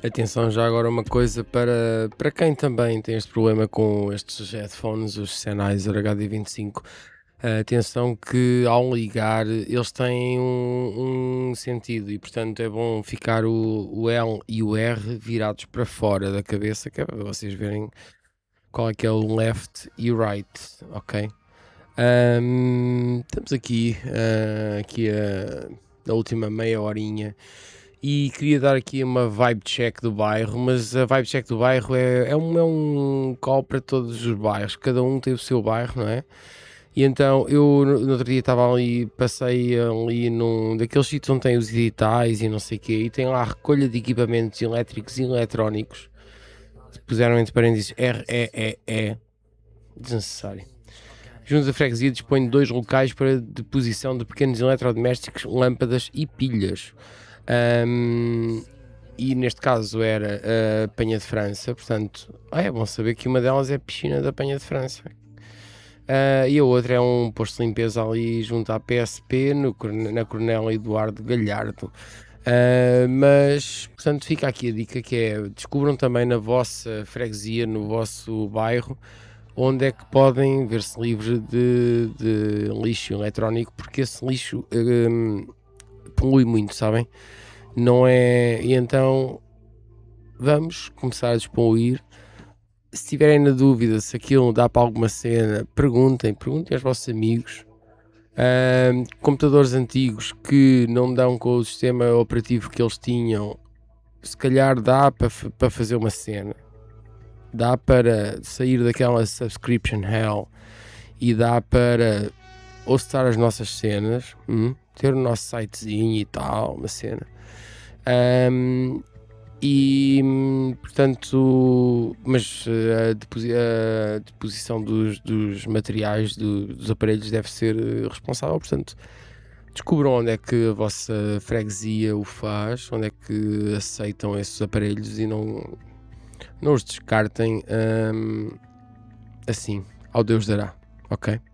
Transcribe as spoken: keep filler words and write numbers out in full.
Atenção, já agora uma coisa para, para quem também tem este problema com estes headphones, os Sennheiser H D vinte e cinco. Uh, atenção que ao ligar eles têm um, um sentido e portanto é bom ficar o, o L e o R virados para fora da cabeça, que é para vocês verem qual é que é o left e o right, ok? Um, estamos aqui, uh, aqui a, a última meia horinha e queria dar aqui uma vibe check do bairro, mas a vibe check do bairro é, é, um, é um call para todos os bairros, cada um tem o seu bairro, não é? E então eu no no outro dia estava ali, passei ali num daqueles sítios onde tem os editais e não sei o quê, e tem lá a recolha de equipamentos elétricos e eletrónicos. Puseram entre parênteses R E E E, desnecessário. Juntos da freguesia dispõe de dois locais para deposição de pequenos eletrodomésticos, lâmpadas e pilhas. Ahm, e neste caso era a Penha de França, portanto, ah, é bom saber que uma delas é a piscina da Penha de França. Ah, e a outra é um posto de limpeza ali junto à P S P, no, na Coronel Eduardo Galhardo. Ah, mas, portanto, fica aqui a dica que é, descubram também na vossa freguesia, no vosso bairro, onde é que podem ver-se livre de, de lixo eletrónico, porque esse lixo hum, polui muito, sabem? Não é... E então vamos começar a despoluir. Se tiverem na dúvida se aquilo dá para alguma cena, perguntem, perguntem aos vossos amigos. Hum, computadores antigos que não dão com o sistema operativo que eles tinham, se calhar dá para, para fazer uma cena. Dá para sair daquela subscription hell e dá para hostar as nossas cenas, hum, ter o nosso sitezinho e tal, uma cena. Um, e portanto, mas a, deposi- a deposição dos, dos materiais do- dos aparelhos deve ser responsável, portanto, descubram onde é que a vossa freguesia o faz, onde é que aceitam esses aparelhos e não, não os descartem hum, assim, ao Deus dará, ok?